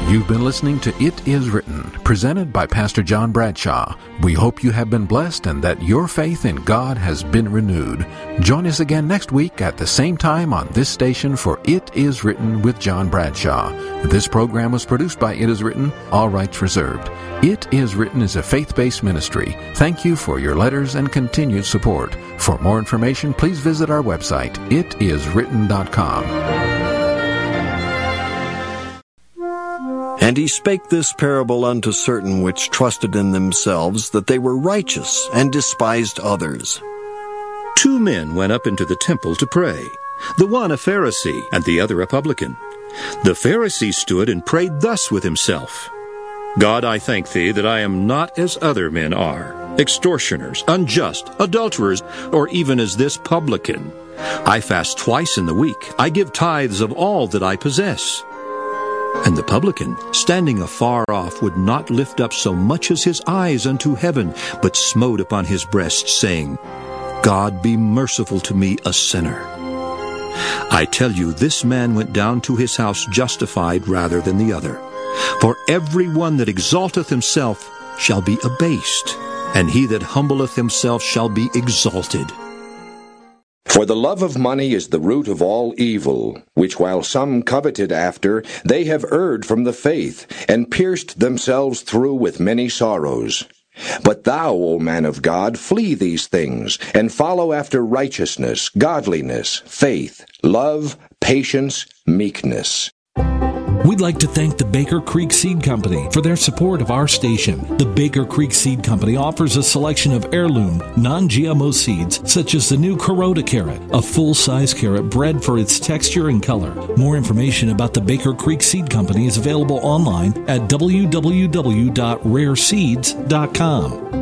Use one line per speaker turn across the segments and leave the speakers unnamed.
You've been listening to It Is Written, presented by Pastor John Bradshaw. We hope you have been blessed and that your faith in God has been renewed. Join us again next week at the same time on this station for It Is Written with John Bradshaw. This program was produced by It Is Written, all rights reserved. It Is Written is a faith-based ministry. Thank you for your letters and continued support. For more information, please visit our website, itiswritten.com.
And he spake this parable unto certain which trusted in themselves that they were righteous, and despised others.
2 men went up into the temple to pray, the one a Pharisee, and the other a publican. The Pharisee stood and prayed thus with himself, God, I thank thee that I am not as other men are, extortioners, unjust, adulterers, or even as this publican. I fast twice in the week. I give tithes of all that I possess. And the publican, standing afar off, would not lift up so much as his eyes unto heaven, but smote upon his breast, saying, God, be merciful to me, a sinner. I tell you, this man went down to his house justified rather than the other. For every one that exalteth himself shall be abased, and he that humbleth himself shall be exalted.
For the love of money is the root of all evil, which while some coveted after, they have erred from the faith, and pierced themselves through with many sorrows. But thou, O man of God, flee these things, and follow after righteousness, godliness, faith, love, patience, meekness.
We'd like to thank the Baker Creek Seed Company for their support of our station. The Baker Creek Seed Company offers a selection of heirloom, non-GMO seeds, such as the new Kuroda carrot, a full-size carrot bred for its texture and color. More information about the Baker Creek Seed Company is available online at www.rareseeds.com.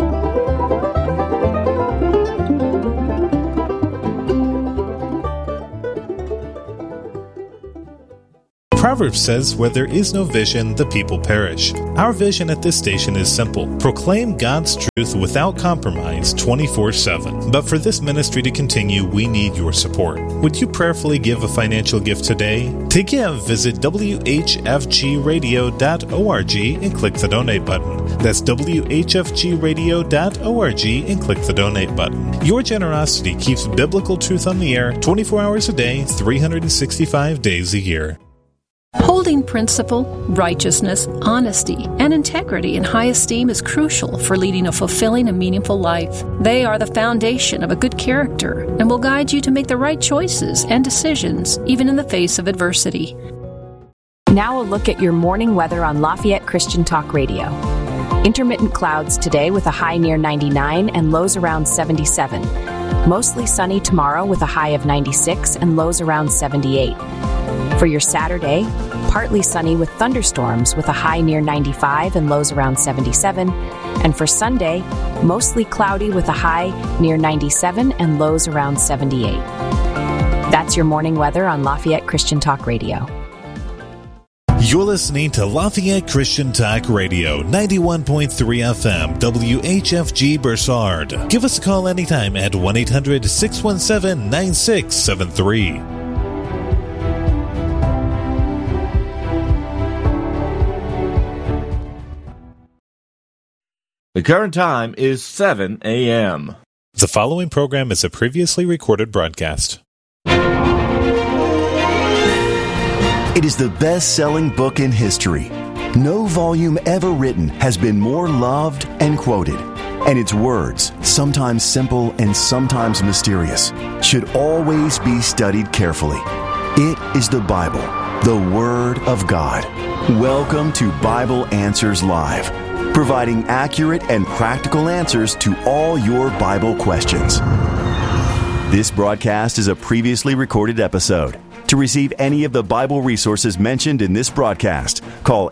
Proverbs says, where there is no vision, the people perish. Our vision at this station is simple. Proclaim God's truth without compromise 24/7. But for this ministry to continue, we need your support. Would you prayerfully give a financial gift today? To give, visit whfgradio.org and click the donate button. That's whfgradio.org and click the donate button. Your generosity keeps biblical truth on the air 24 hours a day, 365 days a year.
Holding principle, righteousness, honesty, and integrity in high esteem is crucial for leading a fulfilling and meaningful life. They are the foundation of a good character and will guide you to make the right choices and decisions, even in the face of adversity.
Now a look at your morning weather on Lafayette Christian Talk Radio. Intermittent clouds today with a high near 99 and lows around 77. Mostly sunny tomorrow with a high of 96 and lows around 78. For your Saturday, partly sunny with thunderstorms with a high near 95 and lows around 77. And for Sunday, mostly cloudy with a high near 97 and lows around 78. That's your morning weather on Lafayette Christian Talk Radio.
You're listening to Lafayette Christian Talk Radio, 91.3 FM, WHFG Bursard. Give us a call anytime at 1-800-617-9673.
The current time is 7 a.m.
The following program is a previously recorded broadcast.
It is the best-selling book in history. No volume ever written has been more loved and quoted. And its words, sometimes simple and sometimes mysterious, should always be studied carefully. It is the Bible, the Word of God. Welcome to Bible Answers Live, providing accurate and practical answers to all your Bible questions. This broadcast is a previously recorded episode. To receive any of the Bible resources mentioned in this broadcast, call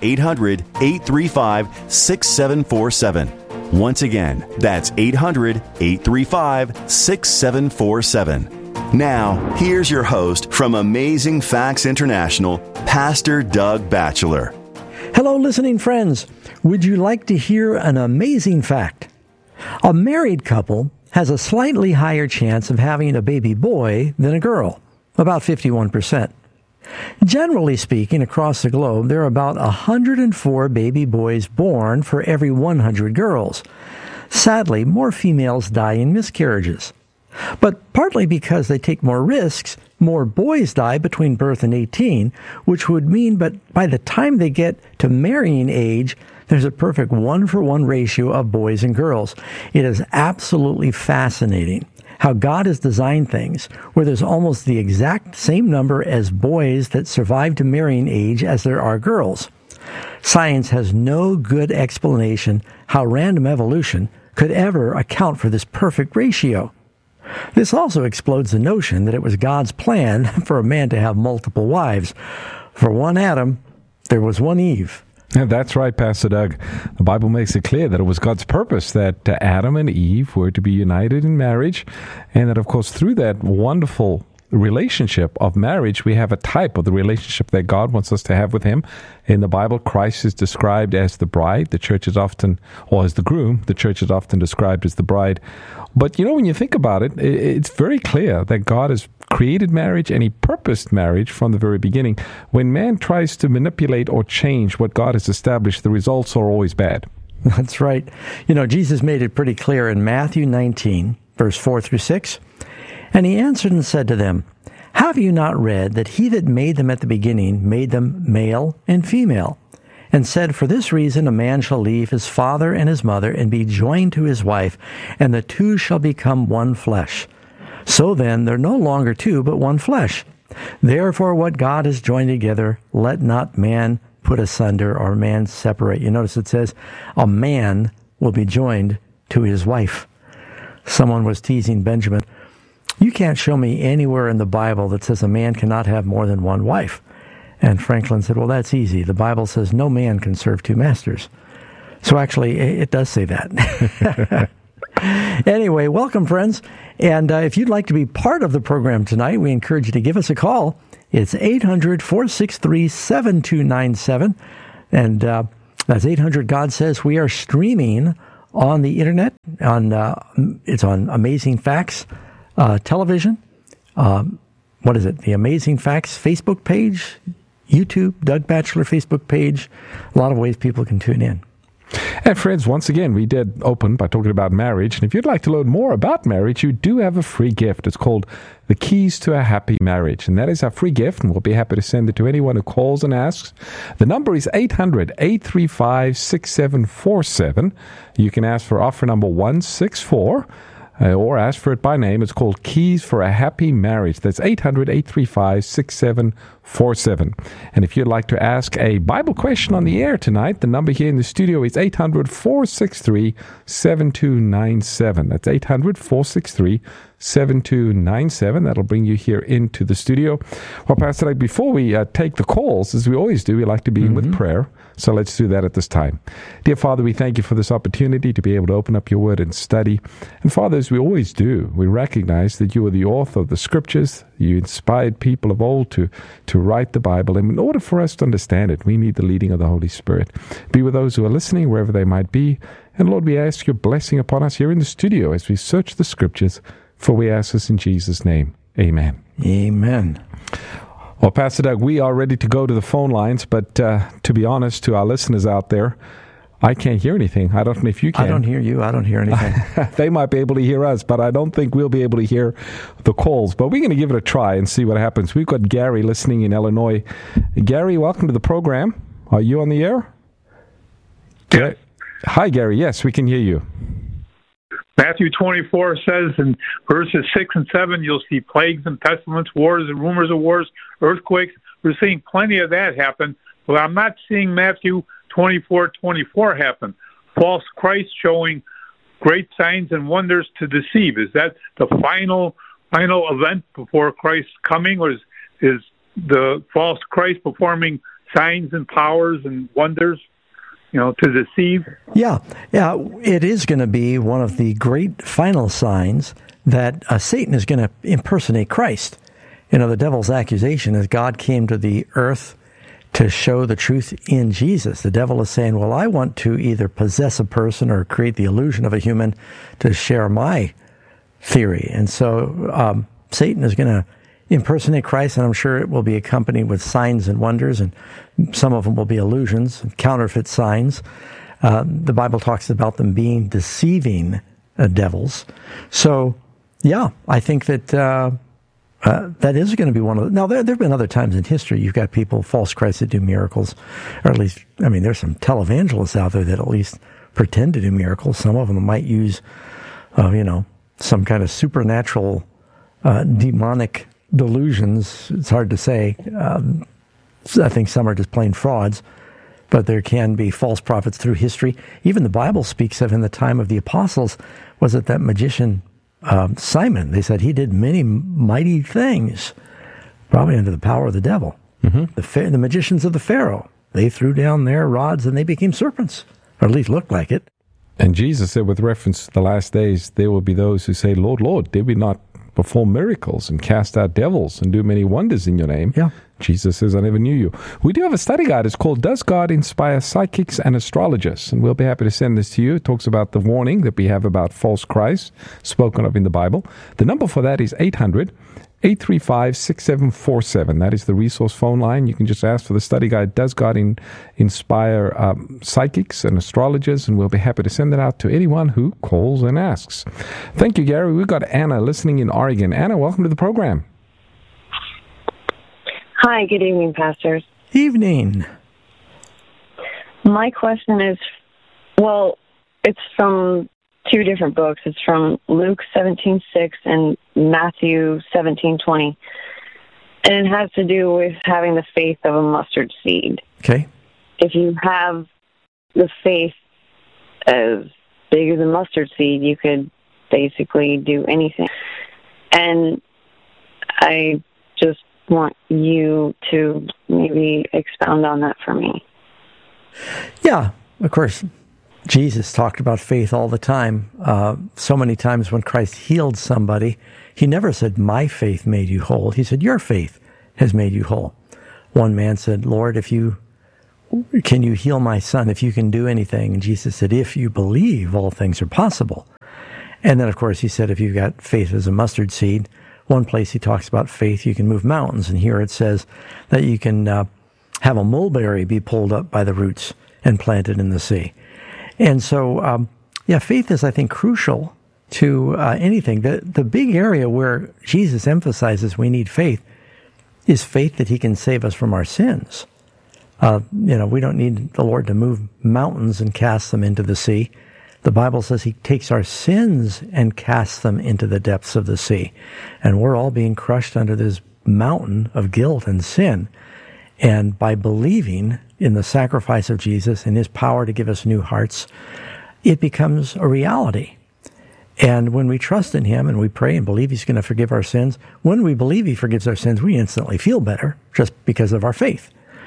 800-835-6747. Once again, that's 800-835-6747. Now, here's your host from Amazing Facts International, Pastor Doug Batchelor.
Hello, listening friends. Would you like to hear an amazing fact? A married couple has a slightly higher chance of having a baby boy than a girl, about 51%. Generally speaking, across the globe, there are about 104 baby boys born for every 100 girls. Sadly, more females die in miscarriages. But partly because they take more risks, more boys die between birth and 18, which would mean that by the time they get to marrying age, there's a perfect 1-for-1 ratio of boys and girls. It is absolutely fascinating how God has designed things where there's almost the exact same number as boys that survive to marrying age as there are girls. Science has no good explanation how random evolution could ever account for this perfect ratio. This also explodes the notion that it was God's plan for a man to have multiple wives. For one Adam, there was one Eve.
And that's right, Pastor Doug. The Bible makes it clear that it was God's purpose that Adam and Eve were to be united in marriage, and that, of course, through that wonderful relationship of marriage, we have a type of the relationship that God wants us to have with Him. In the Bible, Christ is described as the bride. The church is often, or as the groom. The church is often described as the bride. But, when you think about it, it's very clear that God has created marriage and He purposed marriage from the very beginning. When man tries to manipulate or change what God has established, the results are always bad.
That's right. Jesus made it pretty clear in Matthew 19, verse 4 through 6. And He answered and said to them, Have you not read that He that made them at the beginning made them male and female? And said, For this reason a man shall leave his father and his mother, and be joined to his wife, and the two shall become one flesh. So then they're no longer two, but one flesh. Therefore what God has joined together, let not man put asunder, or man separate. You notice it says, a man will be joined to his wife. Someone was teasing Benjamin, you can't show me anywhere in the Bible that says a man cannot have more than one wife. And Franklin said, well, that's easy. The Bible says no man can serve two masters. So actually, it does say that. Anyway, welcome, friends. And if you'd like to be part of the program tonight, we encourage you to give us a call. It's 800-463-7297. And that's 800 God Says. We are streaming on the internet. It's on Amazing Facts television. What is it? The Amazing Facts Facebook page, YouTube, Doug Batchelor Facebook page. A lot of ways people can tune in.
And friends, once again, we did open by talking about marriage. And if you'd like to learn more about marriage, you do have a free gift. It's called The Keys to a Happy Marriage. And that is our free gift, and we'll be happy to send it to anyone who calls and asks. The number is 800-835-6747. You can ask for offer number 164. Or ask for it by name. It's called Keys for a Happy Marriage. That's 800-835-6747. And if you'd like to ask a Bible question on the air tonight, the number here in the studio is 800-463-7297. That's 800-463-7297. That'll bring you here into the studio. Well, Pastor, like before we take the calls, as we always do, we like to begin with prayer. So let's do that at this time. Dear Father, we thank you for this opportunity to be able to open up your word and study. And Father, as we always do, we recognize that you are the author of the scriptures. You inspired people of old to write the Bible. And in order for us to understand it, we need the leading of the Holy Spirit. Be with those who are listening, wherever they might be. And Lord, we ask your blessing upon us here in the studio as we search the scriptures. For we ask this in Jesus' name. Amen.
Amen.
Well, Pastor Doug, we are ready to go to the phone lines, but to be honest, to our listeners out there, I can't hear anything. I don't know if you can.
I don't hear you. I don't hear anything.
They might be able to hear us, but I don't think we'll be able to hear the calls. But we're going to give it a try and see what happens. We've got Gary listening in Illinois. Gary, welcome to the program. Are you on the air?
Yes.
Hi, Gary. Yes, we can hear you.
Matthew 24 says in verses 6 and 7, you'll see plagues and pestilence, wars and rumors of wars, earthquakes. We're seeing plenty of that happen, but I'm not seeing Matthew 24:24 happen. False Christ showing great signs and wonders to deceive. Is that the final event before Christ's coming, or is the false Christ performing signs and powers and wonders, to deceive?
Yeah, it is going to be one of the great final signs that Satan is going to impersonate Christ. The devil's accusation is God came to the earth to show the truth in Jesus. The devil is saying, well, I want to either possess a person or create the illusion of a human to share my theory. And so Satan is going to impersonate Christ, and I'm sure it will be accompanied with signs and wonders, and some of them will be illusions, counterfeit signs. The Bible talks about them being deceiving devils. So, yeah, I think that that is going to be one of the... Now, there have been other times in history you've got people, false Christs, that do miracles, or at least, I mean, there's some televangelists out there that at least pretend to do miracles. Some of them might use, some kind of supernatural, demonic delusions. It's hard to say. I think some are just plain frauds, but there can be false prophets through history. Even the Bible speaks of, in the time of the apostles, was it that magician Simon? They said he did many mighty things, probably under the power of the devil. Mm-hmm. The magicians of the Pharaoh, they threw down their rods and they became serpents, or at least looked like it.
And Jesus said, with reference to the last days, there will be those who say, Lord, Lord, did we not perform miracles and cast out devils and do many wonders in your name?
Yeah.
Jesus says, I never knew you. We do have a study guide. It's called Does God Inspire Psychics and Astrologers? And we'll be happy to send this to you. It talks about the warning that we have about false Christ spoken of in the Bible. The number for that is 800-835-6747. That is the resource phone line. You can just ask for the study guide, Does God Inspire Psychics and Astrologers? And we'll be happy to send it out to anyone who calls and asks. Thank you, Gary. We've got Anna listening in Oregon. Anna, welcome to the program.
Hi, good evening, pastors.
Evening.
My question is, well, it's from two different books. It's from Luke 17:6 and Matthew 17:20. And it has to do with having the faith of a mustard seed.
Okay.
If you have the faith as big as a mustard seed, you could basically do anything. And I just want you to maybe expound on that for me.
Yeah, of course. Jesus talked about faith all the time. So many times when Christ healed somebody, he never said, my faith made you whole. He said, your faith has made you whole. One man said, Lord, can you heal my son if you can do anything? And Jesus said, if you believe, all things are possible. And then, of course, he said, if you've got faith as a mustard seed, one place he talks about faith, you can move mountains. And here it says that you can have a mulberry be pulled up by the roots and planted in the sea. And so, faith is, I think, crucial to anything. The big area where Jesus emphasizes we need faith is faith that he can save us from our sins. We don't need the Lord to move mountains and cast them into the sea. The Bible says he takes our sins and casts them into the depths of the sea. And we're all being crushed under this mountain of guilt and sin. And by believing in the sacrifice of Jesus and his power to give us new hearts, it becomes a reality. And when we trust in him and we pray and believe he's going to forgive our sins, when we believe he forgives our sins, we instantly feel better just because of our faith.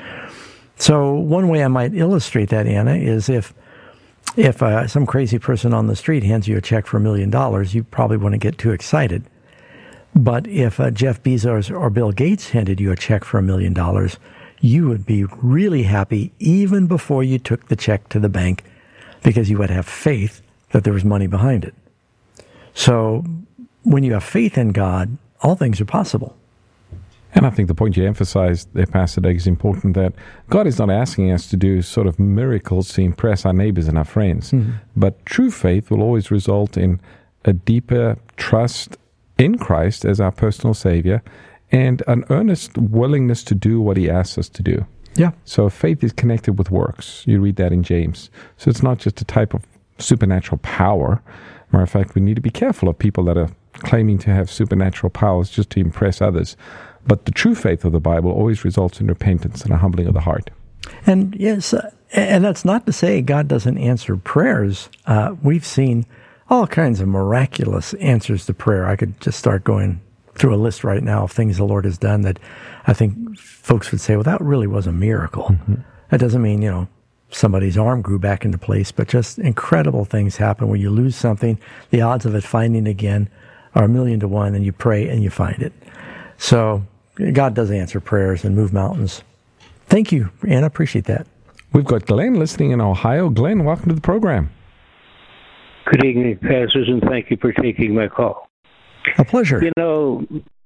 So one way I might illustrate that, Anna, is if some crazy person on the street hands you a check for $1 million, you probably wouldn't get too excited. But if Jeff Bezos or Bill Gates handed you a check for $1 million, you would be really happy even before you took the check to the bank, because you would have faith that there was money behind it. So when you have faith in God, all things are possible.
And I think the point you emphasized there, Pastor Doug, is important, that God is not asking us to do sort of miracles to impress our neighbors and our friends. Mm-hmm. But true faith will always result in a deeper trust in Christ as our personal Savior and an earnest willingness to do what he asks us to do.
Yeah.
So faith is connected with works. You read that in James. So it's not just a type of supernatural power. Matter of fact, we need to be careful of people that are claiming to have supernatural powers just to impress others. But the true faith of the Bible always results in repentance and a humbling of the heart.
And yes, and that's not to say God doesn't answer prayers. We've seen all kinds of miraculous answers to prayer. I could just start going through a list right now of things the Lord has done that I think folks would say, well, that really was a miracle. Mm-hmm. That doesn't mean, somebody's arm grew back into place, but just incredible things happen where you lose something. The odds of it finding again are 1,000,000 to 1, and you pray and you find it. So God does answer prayers and move mountains. Thank you, Anna. Appreciate that.
We've got Glenn listening in Ohio. Glenn, welcome to the program.
Good evening, pastors, and thank you for taking my call.
A pleasure.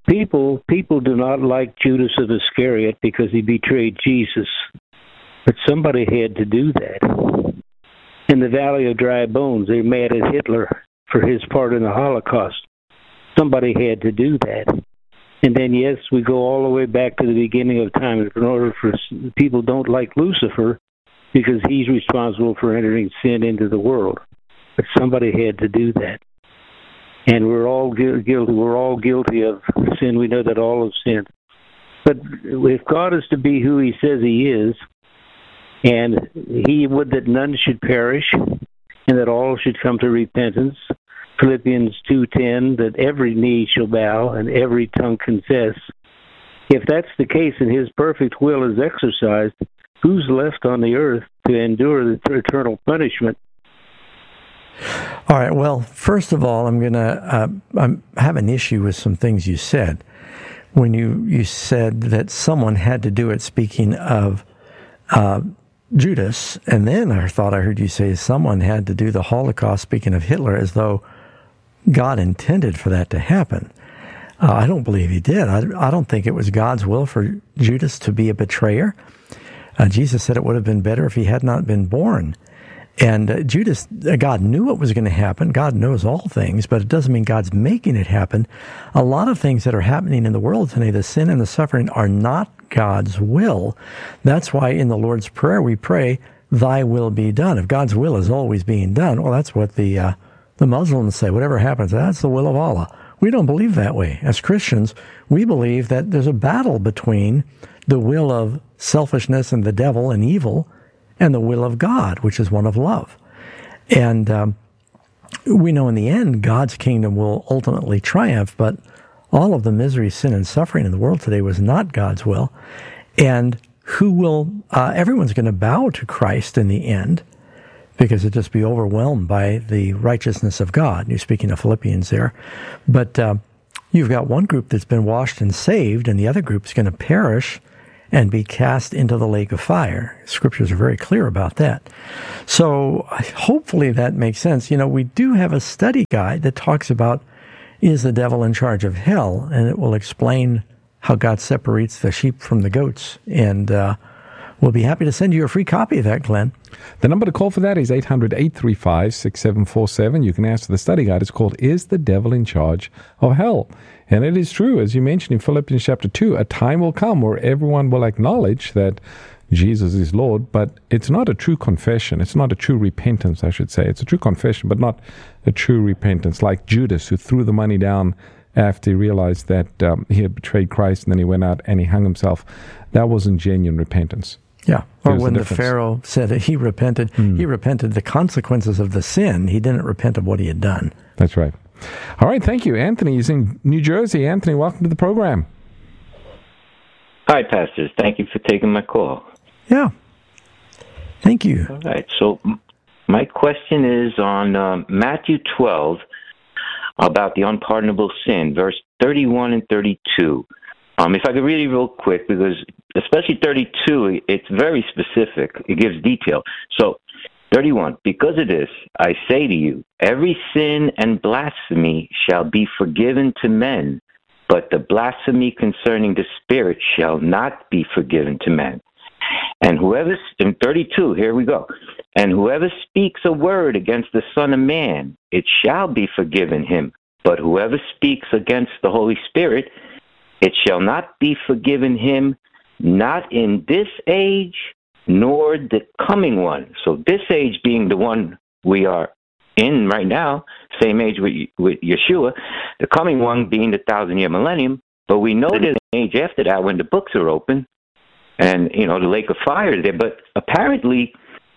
People do not like Judas of Iscariot because he betrayed Jesus. But somebody had to do that. In the Valley of Dry Bones, they're mad at Hitler for his part in the Holocaust. Somebody had to do that. And then, yes, we go all the way back to the beginning of time. In order for people don't like Lucifer because he's responsible for entering sin into the world. But somebody had to do that. And we're all guilty. We're all guilty of sin. We know that all have sinned. But if God is to be who he says he is, and he would that none should perish, and that all should come to repentance, Philippians 2:10, that every knee shall bow and every tongue confess. If that's the case and his perfect will is exercised, who's left on the earth to endure the eternal punishment?
All right, well, first of all, I have an issue with some things you said. When you said that someone had to do it, speaking of Judas, and then I thought I heard you say someone had to do the Holocaust, speaking of Hitler, as though God intended for that to happen. I don't believe he did. I don't think it was God's will for Judas to be a betrayer. Jesus said it would have been better if he had not been born. And Judas, God knew what was going to happen. God knows all things, but it doesn't mean God's making it happen. A lot of things that are happening in the world today, the sin and the suffering, are not God's will. That's why in the Lord's Prayer we pray, thy will be done. If God's will is always being done, well, that's what the Muslims say. Whatever happens, that's the will of Allah. We don't believe that way. As Christians, we believe that there's a battle between the will of selfishness and the devil and evil and the will of God, which is one of love. And we know in the end, God's kingdom will ultimately triumph, but all of the misery, sin, and suffering in the world today was not God's will. And everyone's going to bow to Christ in the end, because it'll just be overwhelmed by the righteousness of God. You're speaking of Philippians there. But you've got one group that's been washed and saved, and the other group's going to perish and be cast into the lake of fire. Scriptures are very clear about that. So hopefully that makes sense. You know, we do have a study guide that talks about, is the devil in charge of hell? And it will explain how God separates the sheep from the goats. And we'll be happy to send you a free copy of that, Glenn.
The number to call for that is 800-835-6747. You can ask for the study guide. It's called, Is the Devil in Charge of Hell? And it is true, as you mentioned in Philippians chapter 2, a time will come where everyone will acknowledge that Jesus is Lord, but it's not a true confession. It's not a true repentance, I should say. It's a true confession, but not a true repentance, like Judas, who threw the money down after he realized that he had betrayed Christ, and then he went out and he hung himself. That wasn't genuine repentance.
Yeah, or when the Pharaoh said that he repented the consequences of the sin. He didn't repent of what he had done.
That's right. All right, thank you. Anthony is in New Jersey. Anthony, welcome to the program.
Hi, pastors. Thank you for taking my call.
Yeah. Thank you.
All right, so my question is on Matthew 12 about the unpardonable sin, verse 31 and 32. If I could read it real quick, because especially 32, it's very specific. It gives detail. So, 31, because of this, I say to you, every sin and blasphemy shall be forgiven to men, but the blasphemy concerning the Spirit shall not be forgiven to men. And in 32, here we go. And whoever speaks a word against the Son of Man, it shall be forgiven him. But whoever speaks against the Holy Spirit, it shall not be forgiven him, not in this age, nor the coming one. So this age being the one we are in right now, same age with Yeshua, the coming one being the 1,000-year millennium. But we know there's an age after that when the books are open and, the lake of fire is there. But apparently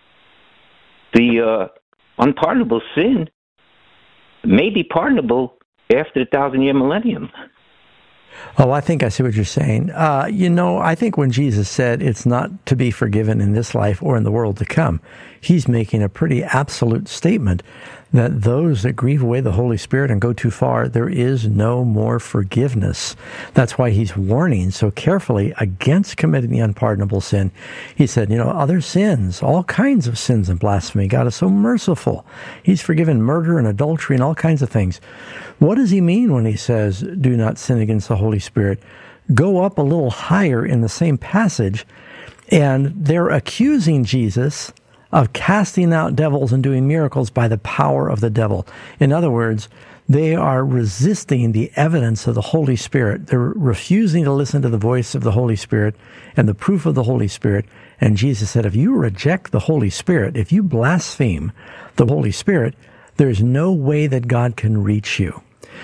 the unpardonable sin may be pardonable after the 1,000-year millennium.
Oh, I think I see what you're saying. I think when Jesus said it's not to be forgiven in this life or in the world to come, he's making a pretty absolute statement that those that grieve away the Holy Spirit and go too far, there is no more forgiveness. That's why he's warning so carefully against committing the unpardonable sin. He said, other sins, all kinds of sins and blasphemy. God is so merciful. He's forgiven murder and adultery and all kinds of things. What does he mean when he says, do not sin against the Holy Spirit? Go up a little higher in the same passage, and they're accusing Jesus of casting out devils and doing miracles by the power of the devil. In other words, they are resisting the evidence of the Holy Spirit. They're refusing to listen to the voice of the Holy Spirit and the proof of the Holy Spirit. And Jesus said, if you reject the Holy Spirit, if you blaspheme the Holy Spirit, there's no way that God can reach you.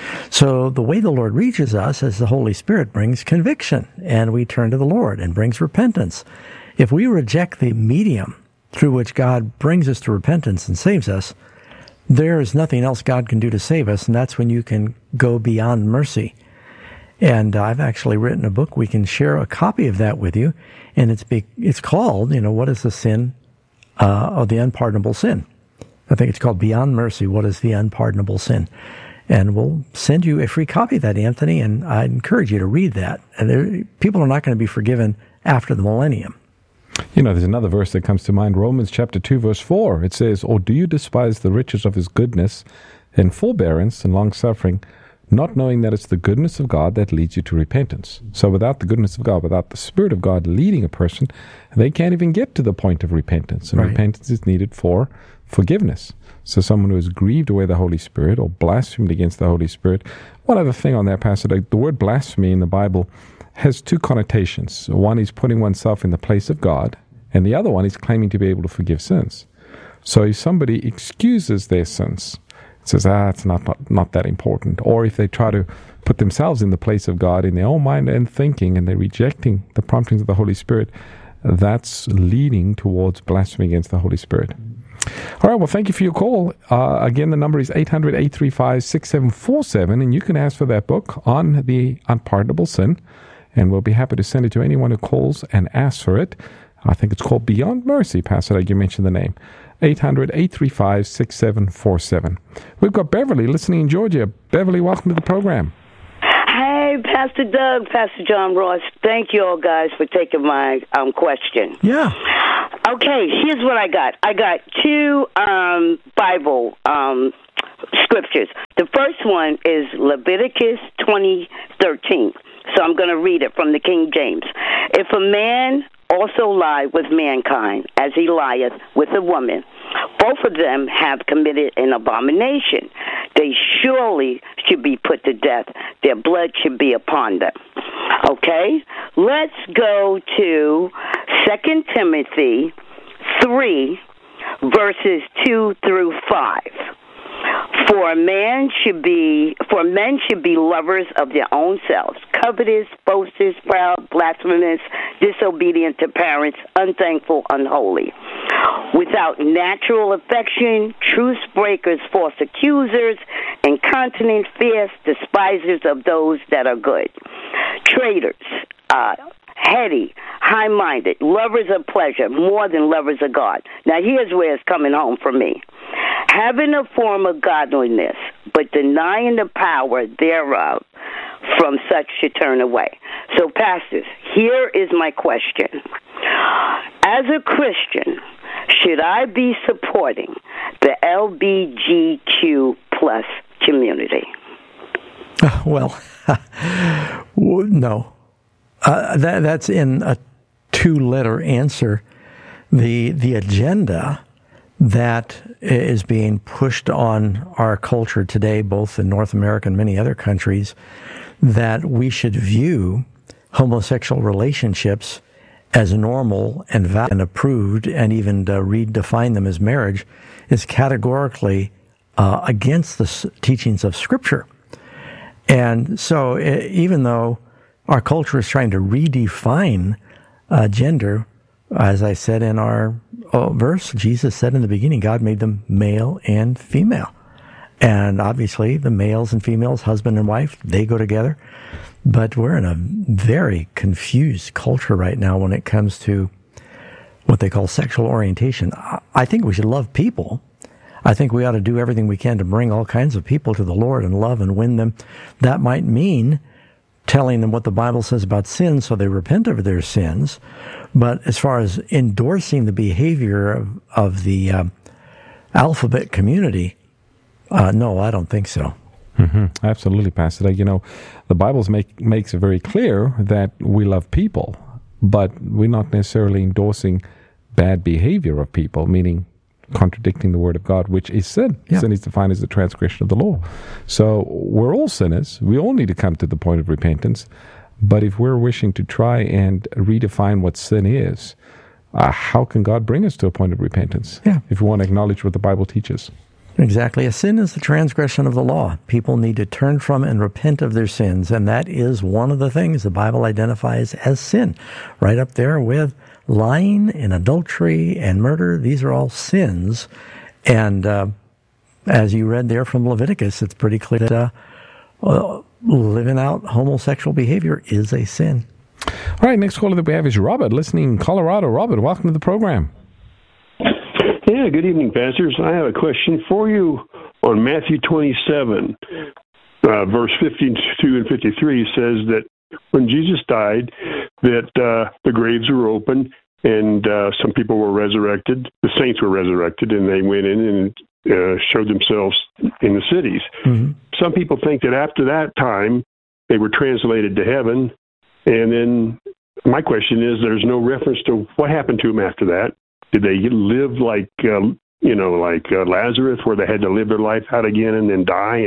So the way the Lord reaches us is the Holy Spirit brings conviction, and we turn to the Lord and brings repentance. If we reject the medium through which God brings us to repentance and saves us, there is nothing else God can do to save us, and that's when you can go beyond mercy. And I've actually written a book. We can share a copy of that with you, and it's called, what is the sin of the unpardonable sin? I think it's called Beyond Mercy, What is the Unpardonable Sin? And we'll send you a free copy of that, Anthony, and I encourage you to read that. And people are not going to be forgiven after the millennium.
There's another verse that comes to mind, Romans chapter 2, verse 4. It says, or do you despise the riches of his goodness and forbearance and long-suffering, not knowing that it's the goodness of God that leads you to repentance? So without the goodness of God, without the Spirit of God leading a person, they can't even get to the point of repentance. And right. Repentance is needed for forgiveness. So someone who has grieved away the Holy Spirit or blasphemed against the Holy Spirit. One other thing on that passage, the word blasphemy in the Bible has two connotations. One is putting oneself in the place of God, and the other one is claiming to be able to forgive sins. So if somebody excuses their sins, says, it's not that important, or if they try to put themselves in the place of God in their own mind and thinking, and they're rejecting the promptings of the Holy Spirit, that's leading towards blasphemy against the Holy Spirit. All right, well, thank you for your call. Again, the number is 800-835-6747, and you can ask for that book on the unpardonable sin, and we'll be happy to send it to anyone who calls and asks for it. I think it's called Beyond Mercy, Pastor Doug. You mentioned the name. 800-835-6747. We've got Beverly listening in Georgia. Beverly, welcome to the program.
Hey, Pastor Doug, Pastor John Ross. Thank you all guys for taking my question.
Yeah.
Okay, here's what I got. I got two Bible scriptures. The first one is Leviticus 20:13. So I'm going to read it from the King James. If a man also lie with mankind, as he lieth with a woman, both of them have committed an abomination. They surely should be put to death. Their blood should be upon them. Okay? Let's go to 2 Timothy 3, verses 2 through 5. For men should be lovers of their own selves, covetous, boasters, proud, blasphemous, disobedient to parents, unthankful, unholy, without natural affection, truce breakers, false accusers, incontinent, fierce, despisers of those that are good, traitors, heady, high-minded, lovers of pleasure more than lovers of God. Now, here's where it's coming home for me. Having a form of godliness, but denying the power thereof, from such should turn away. So, pastors, here is my question. As a Christian, should I be supporting the LGBTQ plus community?
Well, no. That's in a two-letter answer. The agenda that is being pushed on our culture today, both in North America and many other countries, that we should view homosexual relationships as normal and valid and approved, and even redefine them as marriage, is categorically against the teachings of Scripture. And so even though our culture is trying to redefine gender, as I said in our verse, Jesus said in the beginning, God made them male and female. And obviously the males and females, husband and wife, they go together. But we're in a very confused culture right now when it comes to what they call sexual orientation. I think we should love people. I think we ought to do everything we can to bring all kinds of people to the Lord and love and win them. That might mean telling them what the Bible says about sin so they repent of their sins. But as far as endorsing the behavior of the alphabet community, no, I don't think so.
Mm-hmm. Absolutely, Pastor. The Bible makes it very clear that we love people, but we're not necessarily endorsing bad behavior of people, meaning contradicting the Word of God, which is sin. Yeah. Sin is defined as the transgression of the law. So we're all sinners. We all need to come to the point of repentance. But if we're wishing to try and redefine what sin is, how can God bring us to a point of repentance?
Yeah.
If we want to acknowledge what the Bible teaches.
Exactly. A sin is the transgression of the law. People need to turn from and repent of their sins, and that is one of the things the Bible identifies as sin. Right up there with lying and adultery and murder. These are all sins. And as you read there from Leviticus, it's pretty clear that living out homosexual behavior is a sin.
All right, next caller that we have is Robert, listening in Colorado. Robert, welcome to the program.
Yeah, good evening, pastors. I have a question for you on Matthew 27, verse 52 and 53 says that when Jesus died, that the graves were open and some people were resurrected. The saints were resurrected, and they went in and showed themselves in the cities.
Mm-hmm.
Some people think that after that time, they were translated to heaven. And then my question is, there's no reference to what happened to them after that. Did they live like Lazarus, where they had to live their life out again and then die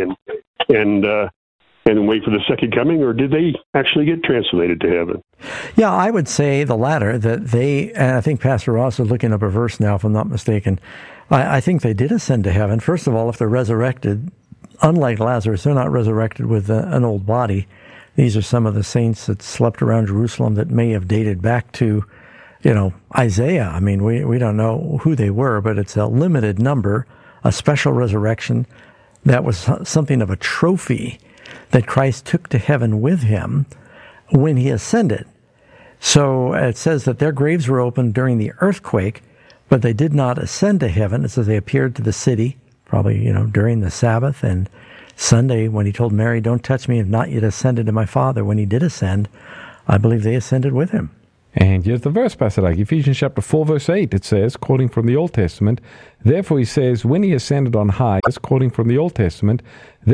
and wait for the second coming, or did they actually get translated to heaven?
Yeah, I would say the latter, that they, and I think Pastor Ross is looking up a verse now, if I'm not mistaken. I think they did ascend to heaven. First of all, if they're resurrected, unlike Lazarus, they're not resurrected with an old body. These are some of the saints that slept around Jerusalem that may have dated back to, Isaiah. I mean, we don't know who they were, but it's a limited number, a special resurrection that was something of a trophy that Christ took to heaven with him when he ascended. So it says that their graves were opened during the earthquake, but they did not ascend to heaven. It says they appeared to the city, probably, during the Sabbath and Sunday when he told Mary, "Don't touch me, I have not yet ascended to my Father." When he did ascend, I believe they ascended with him.
And here's the verse, Pastor Doug. Ephesians chapter 4, verse 8, it says, quoting from the Old Testament, "Therefore he says, when he ascended on high," that's quoting from the Old Testament,